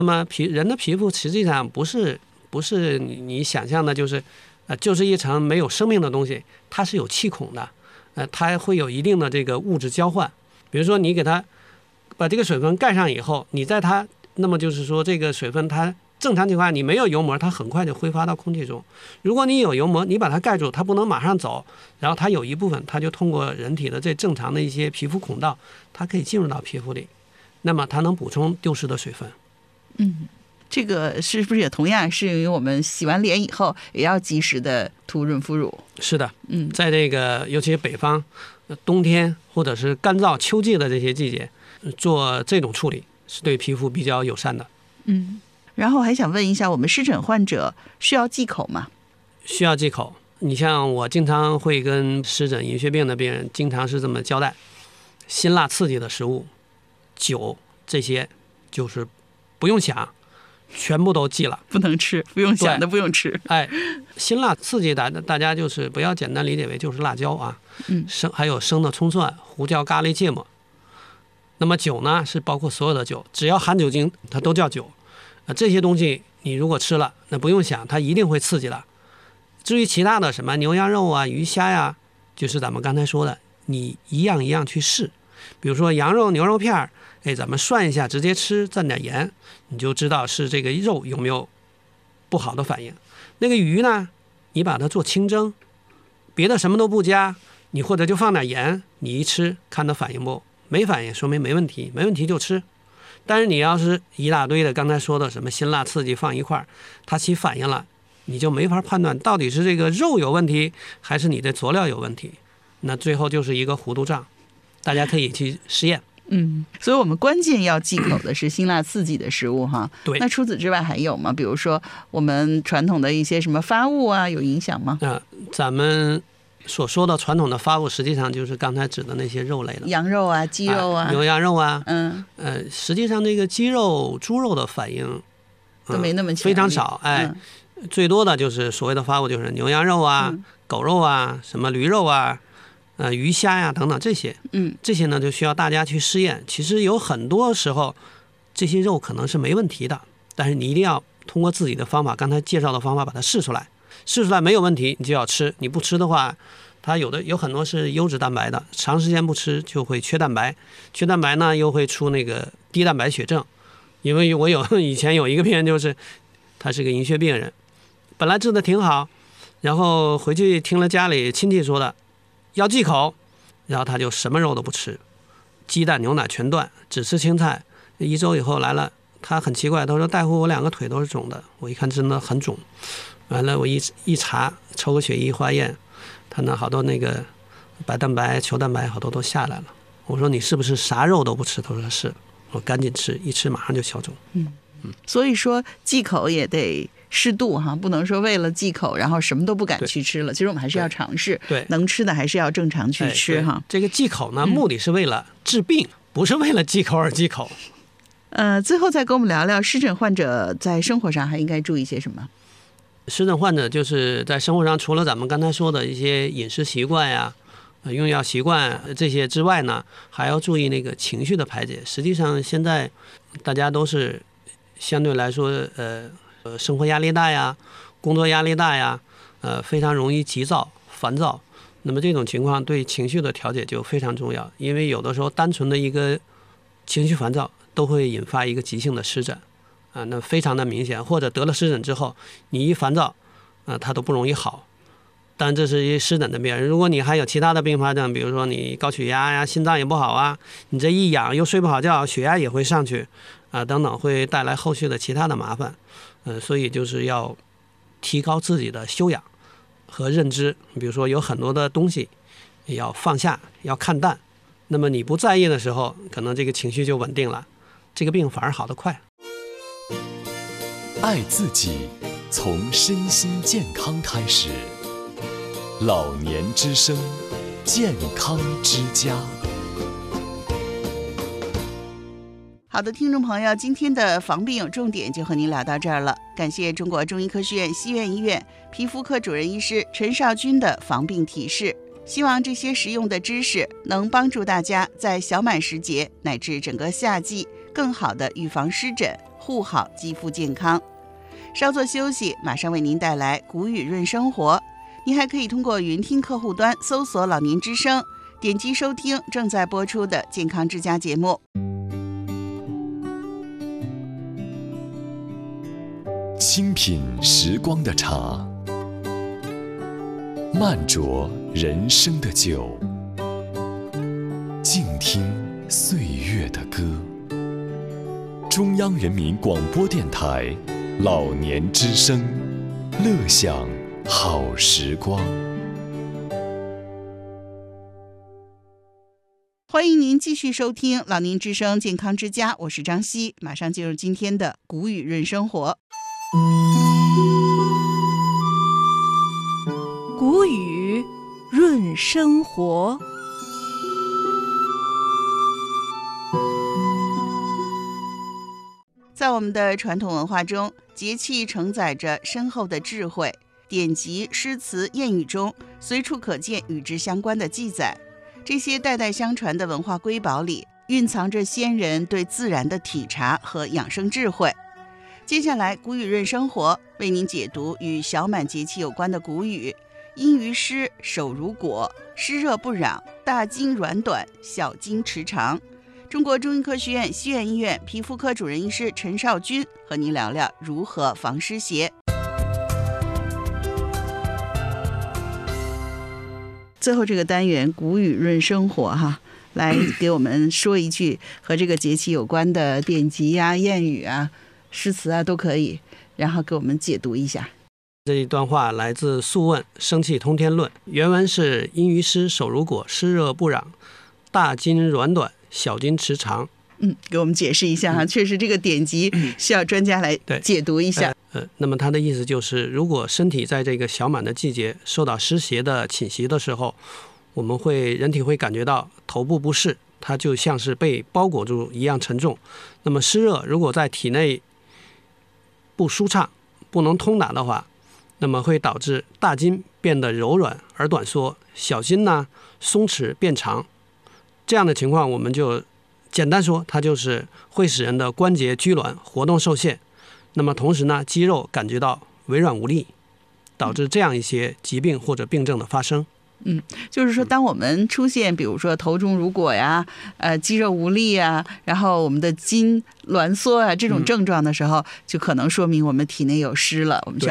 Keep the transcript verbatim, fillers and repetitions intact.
那么皮人的皮肤实际上不是不是你你想象的，就是呃就是一层没有生命的东西，它是有气孔的，呃它会有一定的这个物质交换。比如说你给它把这个水分盖上以后，你在它那么就是说这个水分它正常情况下你没有油膜，它很快就挥发到空气中。如果你有油膜，你把它盖住，它不能马上走，然后它有一部分它就通过人体的这正常的一些皮肤孔道，它可以进入到皮肤里，那么它能补充丢失的水分。 嗯，这个是不是也同样适用于我们洗完脸以后也要及时的涂润肤乳？ 是的， 嗯， 在这个尤其是北方冬天或者是干燥秋季的这些季节，做这种处理是对皮肤比较友善的。 嗯，然后还想问一下，我们湿疹患者需要忌口吗？ 需要忌口。你像我经常会跟湿疹银屑病的病人经常是这么交代，辛辣刺激的食物、酒这些就是不用想，全部都忌了， 不能吃，不用想的不用吃。 哎，辛辣刺激大大家就是不要简单理解为就是辣椒啊， 嗯， 生还有生的葱蒜、胡椒、咖喱、芥末。那么酒呢，是包括所有的酒，只要含酒精，它都叫酒。啊，这些东西你如果吃了，那不用想，它一定会刺激的。至于其他的什么牛羊肉啊、鱼虾呀、啊，就是咱们刚才说的，你一样一样去试。比如说羊肉、牛肉片，哎，咱们涮一下直接吃，蘸点盐，你就知道是这个肉有没有不好的反应。那个鱼呢，你把它做清蒸，别的什么都不加，你或者就放点盐，你一吃看它反应不，没反应说明没问题，没问题就吃。但是你要是一大堆的刚才说的什么辛辣刺激放一块儿，它起反应了，你就没法判断到底是这个肉有问题还是你的佐料有问题，那最后就是一个糊涂账。大家可以去试验。 嗯，所以我们关键要忌口的是辛辣刺激的食物哈。 对。 那除此之外还有吗？比如说我们传统的一些什么发物啊，有影响吗？ 啊、呃，咱们所说的传统的发物，实际上就是刚才指的那些肉类了， 羊肉啊、鸡肉啊、 啊牛羊肉啊， 嗯， 呃，实际上这个鸡肉、猪肉的反应、 呃、都没那么强， 非常少，哎、嗯，最多的就是所谓的发物，就是牛羊肉啊、嗯、狗肉啊、什么驴肉啊。呃，鱼虾呀等等这些， 嗯， 这些呢就需要大家去试验。其实有很多时候，这些肉可能是没问题的，但是你一定要通过自己的方法，刚才介绍的方法把它试出来。试出来没有问题，你就要吃。你不吃的话，它有的有很多是优质蛋白的，长时间不吃就会缺蛋白，缺蛋白呢又会出那个低蛋白血症。因为我有以前有一个病人，就是他是个银屑病人，本来治的挺好，然后回去听了家里亲戚说的。要忌口，然后他就什么肉都不吃，鸡蛋牛奶全断，只吃青菜。一周以后来了，他很奇怪，他说大夫我两个腿都是肿的，我一看真的很肿。完了我一一查，抽个血液化验，他那好多那个白蛋白、球蛋白好多都下来了。我说你是不是啥肉都不吃？他说是。我赶紧吃，一吃马上就消肿。 嗯嗯，所以说忌口也得适度哈，不能说为了忌口然后什么都不敢去吃了。其实我们还是要尝试， 对， 能吃的还是要正常去吃哈。 这个忌口呢，目的是为了治病，嗯、不是为了忌口而忌口。 呃，最后再跟我们聊聊湿疹患者在生活上还应该注意些什么？ 湿疹患者就是在生活上，除了咱们刚才说的一些饮食习惯呀、呃、用药习惯这些之外呢，还要注意那个情绪的排解。实际上现在大家都是相对来说，呃。呃，生活压力大呀，工作压力大呀，呃，非常容易急躁、烦躁。那么这种情况对情绪的调节就非常重要，因为有的时候单纯的一个情绪烦躁都会引发一个急性的湿疹，啊、呃，那非常的明显。或者得了湿疹之后，你一烦躁，啊、呃，它都不容易好。但这是一湿疹的病人，如果你还有其他的并发症，比如说你高血压呀、心脏也不好啊，你这一痒又睡不好觉，血压也会上去，啊、呃，等等，会带来后续的其他的麻烦。呃，所以就是要提高自己的修养和认知，比如说有很多的东西要放下，要看淡。那么你不在意的时候，可能这个情绪就稳定了，这个病反而好得快。 爱自己，从身心健康开始。老年之声，健康之家。 好的，听众朋友，今天的防病有重点就和您聊到这儿了。感谢中国中医科学院西苑医院皮肤科主任医师陈少军的防病提示。希望这些实用的知识能帮助大家在小满时节乃至整个夏季更好的预防湿疹，护好肌肤健康。稍作休息，马上为您带来古语润生活。您还可以通过云听客户端搜索老年之声，点击收听正在播出的健康之家节目。 清品时光的茶，慢酌人生的酒，静听岁月的歌。中央人民广播电台老年之声，乐享好时光。 欢迎您继续收听老年之声健康之家，我是张希，马上进入今天的古语润生活。 古语润生活。 在我们的传统文化中，节气承载着深厚的智慧，典籍、诗词、谚语中随处可见与之相关的记载。这些代代相传的文化瑰宝里，蕴藏着先人对自然的体察和养生智慧。接下来，古语润生活为您解读与小满节气有关的古语：阴于湿，手如裹，湿热不攘，大筋软短，小筋持长。中国中医科学院西苑医院皮肤科主任医师陈少军和您聊聊如何防湿邪。最后这个单元古语润生活哈，来给我们说一句和这个节气有关的典籍啊、谚语啊、诗词啊都可以，然后给我们解读一下。 这一段话来自《素问·生气通天论》，原文是阴于湿，手如裹，湿热不攘，大筋软短，小筋持长。 嗯，给我们解释一下哈，确实这个典籍需要专家来解读一下。 呃，那么它的意思就是，如果身体在这个小满的季节受到湿邪的侵袭的时候，我们会人体会感觉到头部不适，它就像是被包裹住一样沉重。那么湿热如果在体内不舒畅、不能通达的话，那么会导致大筋变得柔软而短缩，小筋呢松弛变长。这样的情况，我们就简单说，它就是会使人的关节拘挛、活动受限。那么同时呢，肌肉感觉到微软无力，导致这样一些疾病或者病症的发生。 嗯，就是说，当我们出现比如说头重如裹呀、呃肌肉无力啊，然后我们的筋挛缩啊这种症状的时候，嗯、就可能说明我们体内有湿了，我们需要